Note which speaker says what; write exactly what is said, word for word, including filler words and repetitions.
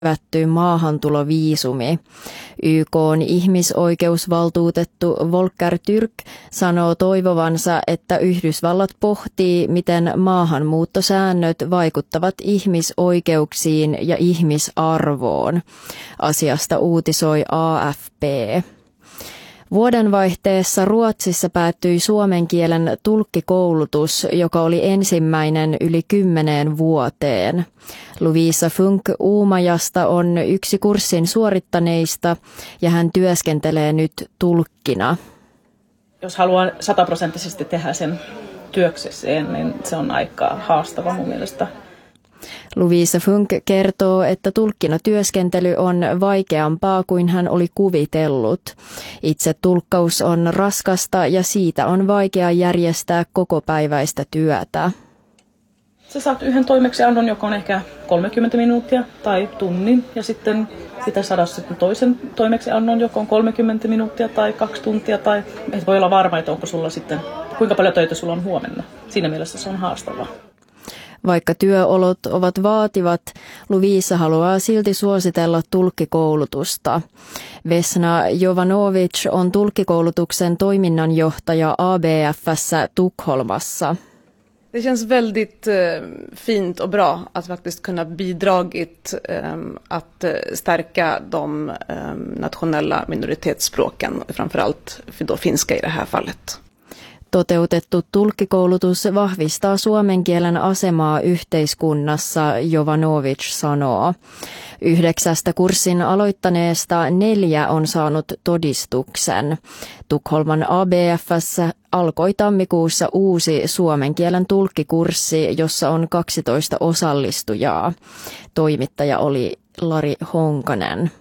Speaker 1: evätty maahantuloviisumi. Y K:n ihmisoikeusvaltuutettu Volker Türk sanoo toivovansa, että Yhdysvallat pohtii, miten maahanmuuttosäännöt vaikuttavat ihmisoikeuksiin ja ihmisarvoon. Asiasta uutisoi A F P. Vuodenvaihteessa Ruotsissa päättyi suomen kielen tulkkikoulutus, joka oli ensimmäinen yli kymmeneen vuoteen. Lovisa Funk Uumajasta on yksi kurssin suorittaneista ja hän työskentelee nyt tulkkina.
Speaker 2: Jos haluaa sataprosenttisesti tehdä sen työkseen, niin se on aika haastava mun mielestä.
Speaker 1: Lovisa Funk kertoo, että tulkkina työskentely on vaikeampaa kuin hän oli kuvitellut. Itse tulkkaus on raskasta ja siitä on vaikea järjestää kokopäiväistä työtä.
Speaker 2: Sä saat yhden toimeksiannon, joka on ehkä kolmekymmentä minuuttia tai tunnin, ja sitten sitä saada sitten toisen toimeksiannon, joka on kolmekymmentä minuuttia tai kaksi tuntia, tai et voi olla varma, että onko sulla sitten, kuinka paljon töitä sulla on huomenna. Siinä mielessä se on haastavaa.
Speaker 1: Vaikka työolot ovat vaativat, Lovisa haluaa silti suositella tulkkikoulutusta. Vesna Jovanovic on tulkkikoulutuksen toiminnanjohtaja A B F:ssä Tukholmassa.
Speaker 3: Det känns väldigt eh, fint och bra att faktiskt kunna bidragit eh, att stärka de eh, nationella minoritetsspråken, framförallt för då finska i det här fallet.
Speaker 1: Toteutettu tulkkikoulutus vahvistaa suomen kielen asemaa yhteiskunnassa, Jovanovic sanoo. Yhdeksästä kurssin aloittaneesta neljä on saanut todistuksen. Tukholman A B F:ssä alkoi tammikuussa uusi suomen kielen tulkkikurssi, jossa on kaksitoista osallistujaa. Toimittaja oli Lari Honkanen.